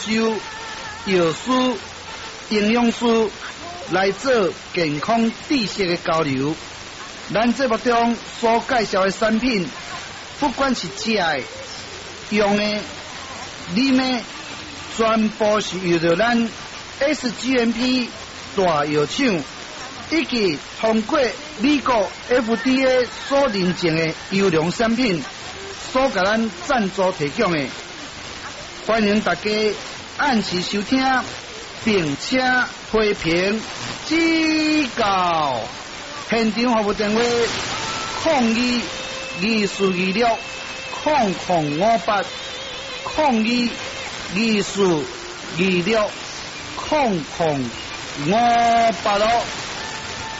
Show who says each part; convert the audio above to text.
Speaker 1: 秀药师、营养师来做健康知识的交流。咱节目中所介绍的产品，不管是食的、用的、啉的，全部是由着咱 SGMP 大药厂以及通过美国 FDA 所认证的优良产品所给咱赞助提供的。欢迎大家按时收听，并且批评指教。现场服务电话：0224560058，0224560058哦。